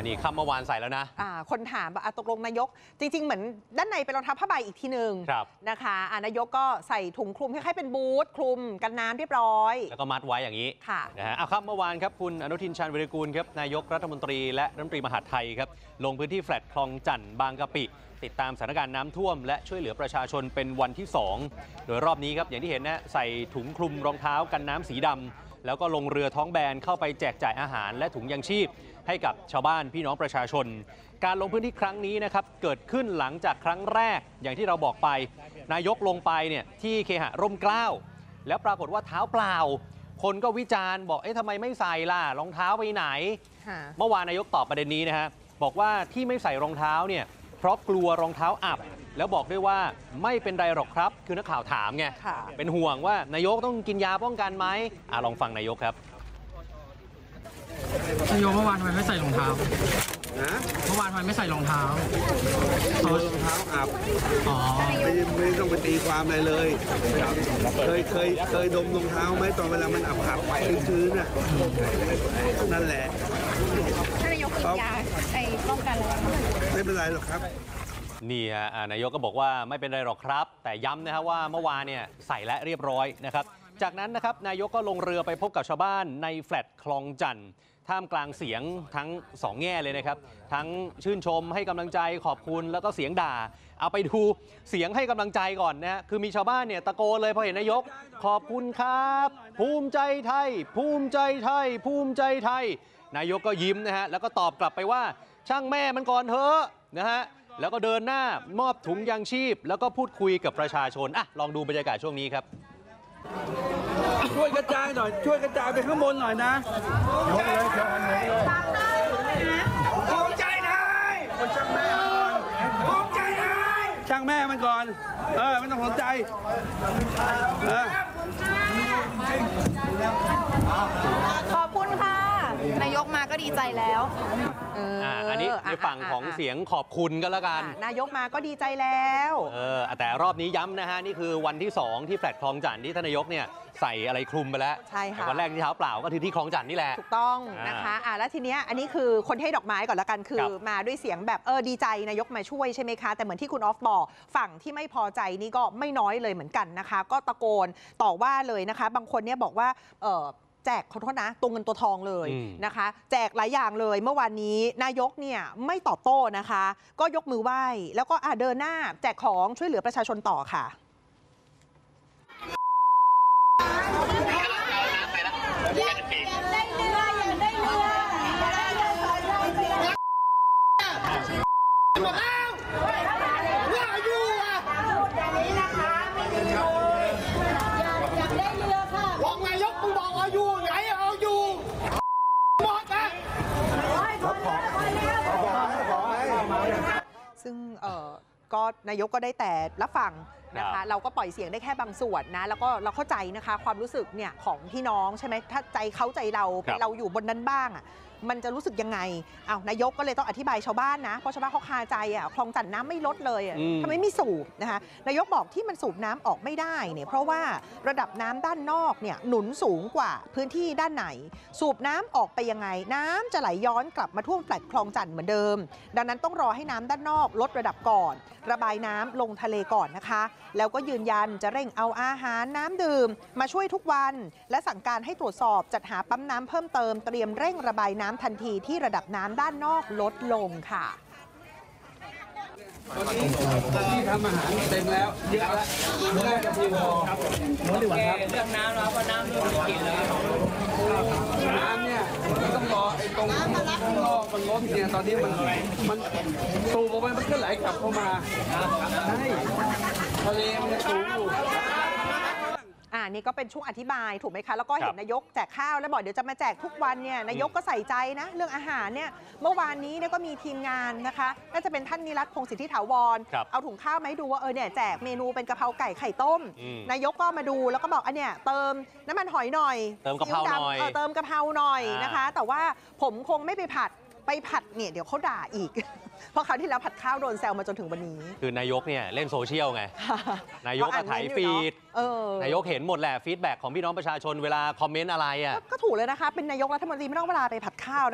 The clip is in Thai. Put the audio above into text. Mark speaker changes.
Speaker 1: นี่ค่ำเมื่อวานใส่แล้วนะ
Speaker 2: คนถามว่าตกลงนายกจริงๆเหมือนด้านในเป็นรองเท้าผ้าใบอีกทีหนึ่งนะคะนายกก็ใส่ถุงคลุมคล้ายๆเป็นบูทคลุมกันน้ำเรียบร้อย
Speaker 1: แล้วก็มัดไว้อย่างนี้นะฮะครับเมื่อวานครับคุณอนุทินชาญวิรากูลครับนายกรัฐมนตรีและรัฐมนตรีมหาดไทยครับลงพื้นที่แฟลตคลองจันทน์บางกะปิติดตามสถานการณ์น้ำท่วมและช่วยเหลือประชาชนเป็นวันที่2โดยรอบนี้ครับอย่างที่เห็นนะใส่ถุงคลุมรองเท้ากันน้ำสีดำแล้วก็ลงเรือท้องแบนเข้าไปแจกจ่ายอาหารและถุงยังชีพให้กับชาวบ้านพี่น้องประชาชนการลงพื้นที่ครั้งนี้นะครับเกิดขึ้นหลังจากครั้งแรกอย่างที่เราบอกไปนายกลงไปเนี่ยที่เคหะร่มเกล้าแล้วปรากฏว่าเท้าเปล่าคนก็วิจารณ์บอกทำไมไม่ใส่ล่ะรองเท้าไปไหนเมื่อวานนายกตอบประเด็นนี้นะฮะบอกว่าที่ไม่ใส่รองเท้าเนี่ยเพราะกลัวรองเท้าอับแล้วบอกด้วยว่าไม่เป็นไรหรอกครับคือนักข่าวถามไงเป็นห่วงว่านายกต้องกินยาป้องกันไหมลองฟังนายกครับ
Speaker 3: นายกเมื่อวานทำไมไม่ใส่รองเท้าเมื่อวานทำไมไม่ใส่รองเท้าร
Speaker 4: องเท้าอับไม่ต้องไปตีความอะไรเลยเคยดมรองเท้าไหมตอนเวลามันอับชื้นๆน่ะนั่นแหละ
Speaker 5: ถ้านายกกินยาป้องกันอะไร
Speaker 4: ไม่เป็นไรหรอกครับ
Speaker 1: นี่ฮะนายกก็บอกว่าไม่เป็นไรหรอกครับแต่ย้ำนะครับว่าเมื่อวานเนี่ยใส่และเรียบร้อยนะครับจากนั้นนะครับนายกก็ลงเรือไปพบกับชาวบ้านในแฟลตคลองจันทน์ท่ามกลางเสียงทั้ง2แง่เลยนะครับทั้งชื่นชมให้กำลังใจขอบคุณแล้วก็เสียงด่าเอาไปดูเสียงให้กำลังใจก่อนนะคือมีชาวบ้านเนี่ยตะโกนเลยพอเห็นนายกขอบคุณครับภูมิใจไทยภูมิใจไทยภูมิใจไทยนายกก็ยิ้มนะฮะแล้วก็ตอบกลับไปว่าช่างแม่มันก่อนเถอะนะฮะแล้วก็เดินหน้ามอบถุงยางชีพแล้วก็พูดคุยกับประชาชนลองดูบรรยากาศช่วงนี้ครับ
Speaker 4: ช่วยกระจายหน่อยช่วยกระจายไปข้างบนหน่อยนะยกเลยภูมิใจไทยช่างแม่ภูมิใจไทยช่างแม่มันก่อนไม่ต้องสนใจ
Speaker 5: ขอบคุณค่ะนายกมาก็ดีใจแล้ว
Speaker 1: อันนี้ในฝั่งของเสียงขอบคุณก็แล้วกัน
Speaker 2: นายกมาก็ดีใจแล้ว
Speaker 1: แต่รอบนี้ย้ำนะฮะนี่คือวันที่2ที่แฟลตคลองจันทน์ที่ท่านนายกเนี่ยใส่อะไรคลุมไปแล้ว
Speaker 2: ใช่ค่ะ
Speaker 1: วันแรกที่เท้าเปล่าก็คือที่คลองจันทน์นี่แหละ
Speaker 2: ถูกต้องนะคะแล้วทีเนี้ยอันนี้คือคนให้ดอกไม้ก่อนละกันคือมาด้วยเสียงแบบดีใจนายกมาช่วยใช่ไหมคะแต่เหมือนที่คุณออฟบอกฝั่งที่ไม่พอใจนี่ก็ไม่น้อยเลยเหมือนกันนะคะก็ตะโกนต่อว่าเลยนะคะบางคนเนี่ยบอกว่าแจกขอโทษนะตัวเงินตัวทองเลยนะคะแจกหลายอย่างเลยเมื่อวานนี้นายกเนี่ยไม่ตอบโต้นะคะก็ยกมือไหว้แล้วก็เดินหน้าแจกของช่วยเหลือประชาชนต่อค่ะซึ่งก็นายกก็ได้แต่รับฟังนะคะเราก็ปล่อยเสียงได้แค่บางส่วนนะแล้วก็เราเข้าใจนะคะความรู้สึกเนี่ยของพี่น้องใช่ไหมถ้าใจเขาใจเราเราอยู่บนนั้นบ้างมันจะรู้สึกยังไงนายกก็เลยต้องอธิบายชาวบ้านนะเพราะชาวบ้านเขาคาใจคลองจันทน์น้ำไม่ลดเลยทำไมไม่สูบนะคะนายกบอกที่มันสูบน้ำออกไม่ได้เนี่ยเพราะว่าระดับน้ำด้านนอกเนี่ยหนุนสูงกว่าพื้นที่ด้านไหนสูบน้ำออกไปยังไงน้ำจะไหลย้อนกลับมาท่วมแฟลตคลองจันทน์เหมือนเดิมดังนั้นต้องรอให้น้ำด้านนอกลดระดับก่อนระบายน้ำลงทะเลก่อนนะคะแล้วก็ยืนยันจะเร่งเอาอาหารน้ำดื่มมาช่วยทุกวันและสั่งการให้ตรวจสอบจัดหาปั๊มน้ำเพิ่มเติมเตรียมเร่งระบายน้ำทันทีที่ระดับน้ำด้านนอกลดลงค่ะ
Speaker 4: ที่ทำอาหารเต็มแล้วเยอะแล้วน่าจะเพียงพอเรื่องน้ำแล้วก็น้ำเริ่มกินแล้วน้ำเนี่ยต้องรอตรงข้างนอกมันล้นเนี่ยตอนนี้มันสูบออกไปมันก็ไหลกลับเข้ามาใช่ทะเลมันสูงอยู่
Speaker 2: นี่ก็เป็นช่วงอธิบายถูกไหมคะแล้วก็เห็นนายกแจกข้าวแล้วบอกเดี๋ยวจะมาแจกทุกวันเนี่ยนายกก็ใส่ใจนะเรื่องอาหารเนี่ยเมื่อวานนี้เนี่ยก็มีทีมงานนะคะน่าจะเป็นท่านนิรัตน์พงศ์สิทธิถาวรเอาถุงข้าวมาให้ดูว่าเนี่ยแจกเมนูเป็นกะเพราไก่ไข่ต้มนายกก็มาดูแล้วก็บอกเนี่ยเติมน้ำมันหอยหน่อย
Speaker 1: เติมกะเพราหน่อย
Speaker 2: เติมกะเพราหน่อยนะคะแต่ว่าผมคงไม่ไปผัดเนี่ยเดี๋ยวเขาด่าอีกเพราะคราวที่แล้วผัดข้าวโดนแซวมาจนถึงวันนี้
Speaker 1: คือนายกเนี่ยเล่นโซเชียลไงนายกก็ถ่ายฟีดนายกเห็นหมดแหละฟีดแบ็กของพี่น้องประชาชนเวลาคอมเมนต์อะไร
Speaker 2: ก็ถูกเลยนะคะเป็นนายกรัฐมนตรีไม่ต้องเวลาไปผัดข้าว